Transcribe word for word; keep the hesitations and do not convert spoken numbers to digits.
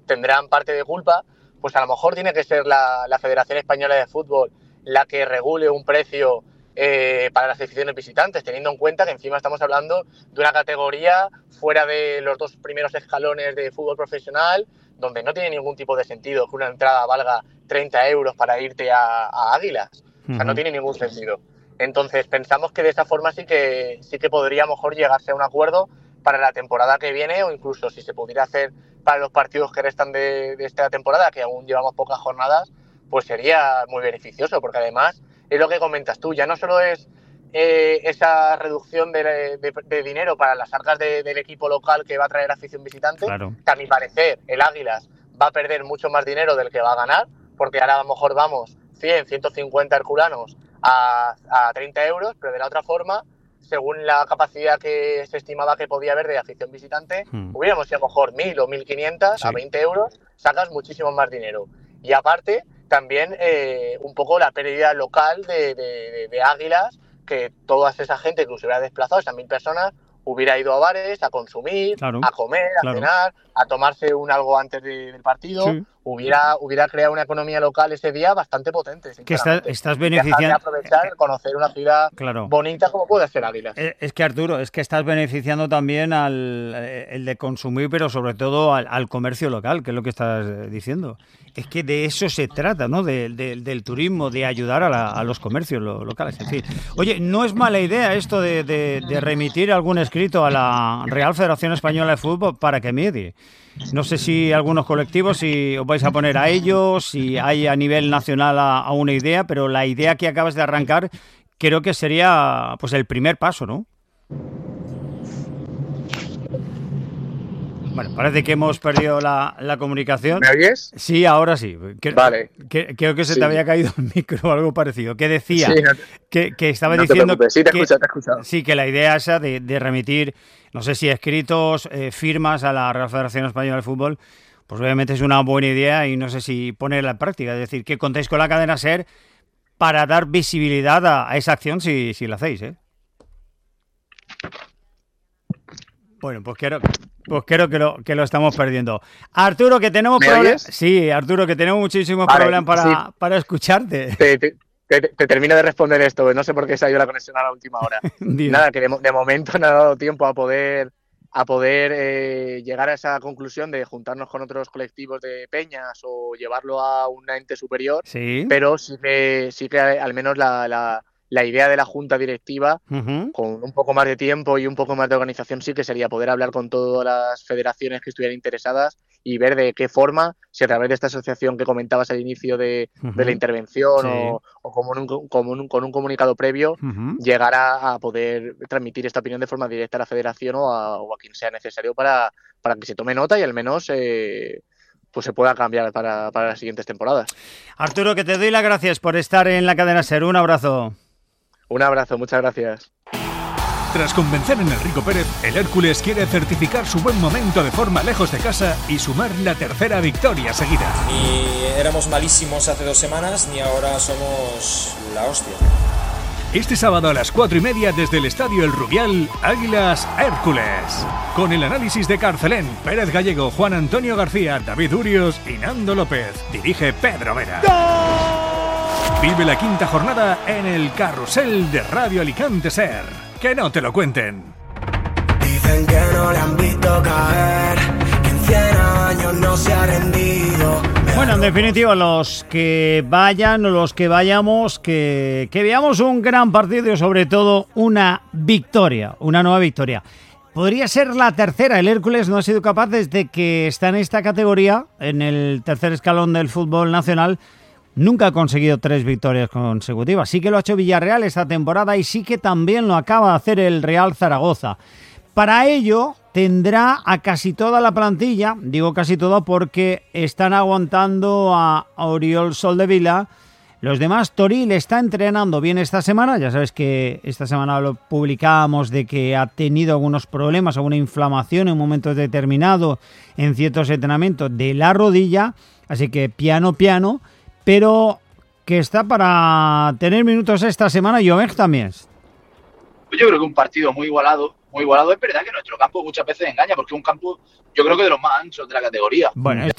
tendrán parte de culpa, pues a lo mejor tiene que ser la, la Federación Española de Fútbol la que regule un precio eh, para las aficiones visitantes, teniendo en cuenta que encima estamos hablando de una categoría fuera de los dos primeros escalones de fútbol profesional, donde no tiene ningún tipo de sentido que una entrada valga treinta euros para irte a, a Águilas. O sea, no tiene ningún sentido. Entonces, pensamos que de esa forma sí que, sí que podría a lo mejor llegarse a un acuerdo para la temporada que viene, o incluso si se pudiera hacer para los partidos que restan de, de esta temporada, que aún llevamos pocas jornadas, pues sería muy beneficioso, porque además es lo que comentas tú, ya no solo es eh, esa reducción de, de, de dinero para las arcas de, del equipo local que va a traer afición visitante, claro. que a mi parecer el Águilas va a perder mucho más dinero del que va a ganar, porque ahora a lo mejor vamos cien, ciento cincuenta herculanos a, a treinta euros, pero de la otra forma, según la capacidad que se estimaba que podía haber de afición visitante, hmm. hubiéramos ido a lo mejor mil o mil quinientos sí. a veinte euros, sacas muchísimo más dinero. Y aparte, también eh, un poco la pérdida local de, de, de, de Águilas, que toda esa gente que se hubiera desplazado, esas mil personas, hubiera ido a bares a consumir, claro, a comer, a claro. cenar, a tomarse un algo antes de, del partido, sí. hubiera hubiera creado una economía local ese día bastante potente. Que está, estás beneficiando. Aprovechar, conocer una ciudad claro. bonita como puede ser Águilas. Es, es que Arturo, es que estás beneficiando también al el de consumir, pero sobre todo al, al comercio local, que es lo que estás diciendo. Es que de eso se trata, ¿no? De, de, del turismo, de ayudar a, la, a los comercios lo, locales. En fin. Oye, no es mala idea esto de, de, de remitir algún escrito a la Real Federación Española de Fútbol para que medie. No sé si algunos colectivos, si os vais a poner a ellos, si hay a nivel nacional a, a una idea, pero la idea que acabas de arrancar creo que sería pues el primer paso, ¿no? Bueno, parece que hemos perdido la, la comunicación. ¿Me oyes? Sí, ahora sí. Que, vale. Que, creo que se sí. te había caído el micro o algo parecido. Que decía sí, no te, que, que estaba no diciendo te sí, te que, escucho, te he escuchado. Sí, que la idea esa de, de remitir, no sé si escritos, eh, firmas a la Real Federación Española de Fútbol, pues obviamente es una buena idea y no sé si ponerla en práctica. Es decir, que contéis con la cadena SER para dar visibilidad a, a esa acción si, si la hacéis, ¿eh? Bueno, pues creo, pues creo que, lo, que lo estamos perdiendo. Arturo, que tenemos problemas. Sí, Arturo, que tenemos muchísimos vale, problemas para, sí. para escucharte. Te, te, te, te termino de responder esto, no sé por qué se ha ido la conexión a la última hora. Nada, que de, de momento no ha dado tiempo a poder, a poder eh, llegar a esa conclusión de juntarnos con otros colectivos de peñas o llevarlo a un ente superior, sí. pero sí que, sí que al menos la... la La idea de la junta directiva, uh-huh. con un poco más de tiempo y un poco más de organización, sí que sería poder hablar con todas las federaciones que estuvieran interesadas y ver de qué forma, si a través de esta asociación que comentabas al inicio de, uh-huh. de la intervención sí. o, o como un, como un, con un comunicado previo, uh-huh. llegar a, a poder transmitir esta opinión de forma directa a la federación o a, o a quien sea necesario para, para que se tome nota y al menos... Eh, pues se pueda cambiar para, para las siguientes temporadas. Arturo, que te doy las gracias por estar en la cadena SER. Un abrazo. Un abrazo, muchas gracias. Tras convencer a Enrico Pérez, el Hércules quiere certificar su buen momento de forma lejos de casa y sumar la tercera victoria seguida. Ni éramos malísimos hace dos semanas, ni ahora somos la hostia. Este sábado a las cuatro y media desde el Estadio El Rubial, Águilas Hércules. Con el análisis de Carcelén, Pérez Gallego, Juan Antonio García, David Urios y Nando López. Dirige Pedro Vera. ¡Gol! Vive la quinta jornada en el carrusel de Radio Alicante SER. Que no te lo cuenten. Dicen que no le han visto caer, que en cien años no se ha rendido. Bueno, en definitiva, los que vayan o los que vayamos, que, que veamos un gran partido y sobre todo una victoria, una nueva victoria. Podría ser la tercera. El Hércules no ha sido capaz desde que está en esta categoría, en el tercer escalón del fútbol nacional. Nunca ha conseguido tres victorias consecutivas. Sí que lo ha hecho Villarreal esta temporada y sí que también lo acaba de hacer el Real Zaragoza. Para ello tendrá a casi toda la plantilla, digo casi toda porque están aguantando a Oriol Soldevila. Los demás, Toril está entrenando bien esta semana, ya sabes que esta semana lo publicábamos de que ha tenido algunos problemas, alguna inflamación en momentos determinados en ciertos entrenamientos de la rodilla, así que piano piano, pero que está para tener minutos esta semana y Omeg también. Yo creo que un partido muy igualado, muy igualado. Es verdad que nuestro campo muchas veces engaña porque es un campo, yo creo que de los más anchos de la categoría. Bueno,